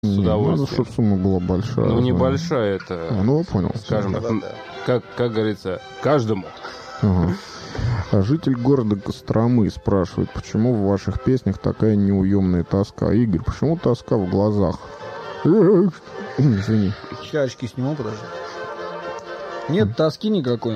с удовольствием. Надо, чтобы сумма была большая. Ну, небольшая это, ну, понял. Скажем так, как говорится, каждому. Ага. А житель города Костромы спрашивает, почему в ваших песнях такая неуемная тоска. Игорь, почему тоска в глазах? Извини. Сейчас очки сниму, подожди. Нет тоски никакой.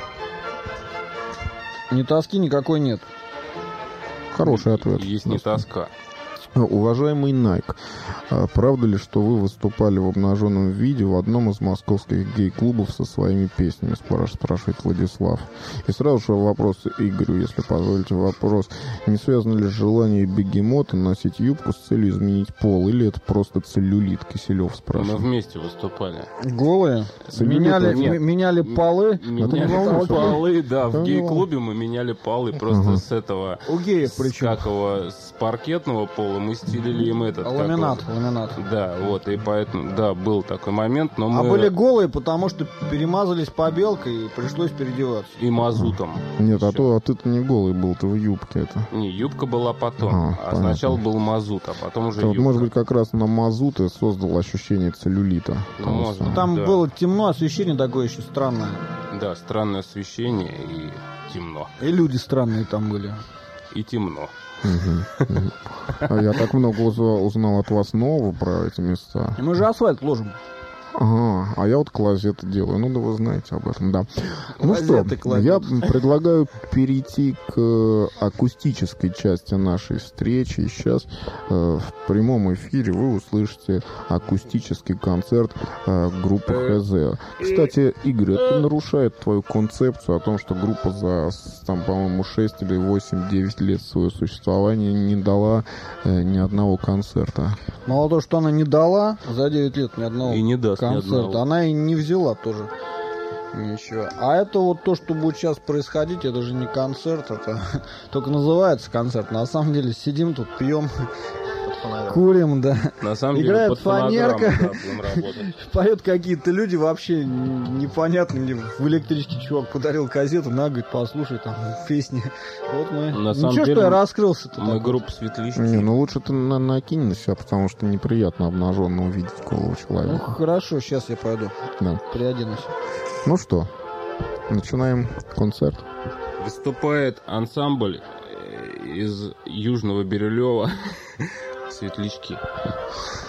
Ни тоски никакой нет. Хороший ответ. Есть не тоска. Уважаемый Найк, правда ли, что вы выступали в обнаженном виде в одном из московских гей-клубов со своими песнями, спрашивает Владислав. И сразу же вопрос Игорю, если позволите вопрос. Не связано ли желание бегемота носить юбку с целью изменить пол, или это просто целлюлит? Киселев спрашивает. Мы вместе выступали. Голые? Меняли полы? Меняли полы, да. В гей-клубе мы меняли полы просто с этого... У геев причем? С паркетного пола мы стелили им этот... Ламинат. Да, вот, и поэтому, да, был такой момент, но мы... А были голые, потому что перемазались побелкой и пришлось переодеваться. И мазутом. Нет, а ты-то не голый был, ты в юбке это. Не, юбка была потом. Сначала был мазут, а потом уже юбка. Может быть, как раз на мазуте создал ощущение целлюлита. Там было темно, освещение такое еще странное. Да, странное освещение и темно. И люди странные там были. И темно. Я так много узнал от вас нового про эти места. Мы же асфальт ложим. Ага, а я вот клозеты делаю. Ну, да вы знаете об этом, да. Ну что, я предлагаю перейти к акустической части нашей встречи. И сейчас в прямом эфире вы услышите акустический концерт группы ХЗ. Кстати, Игорь, это нарушает твою концепцию о том, что группа за, там, по-моему, 6 или 8-9 лет своего существования не дала ни одного концерта. Мало того, что она не дала за 9 лет ни одного и не даст концерта, она и не взяла тоже ничего. А это вот то, что будет сейчас происходить, это же не концерт, это только называется концерт. На самом деле сидим тут, пьем, курим, да. На самом деле, играет фанерка, да, поют какие-то люди вообще непонятные. Мне в электричке чувак подарил казету, говорит, послушай там песни. Вот мы. На самом деле, что я раскрылся тут. Мы группа Светлички. Не, ну лучше ты накинь на себя, потому что неприятно обнаженно увидеть голову человека. Ну хорошо, сейчас я пойду. Да. Приоденусь. Ну что, начинаем концерт. Выступает ансамбль из Южного Бирюлева Светлячки.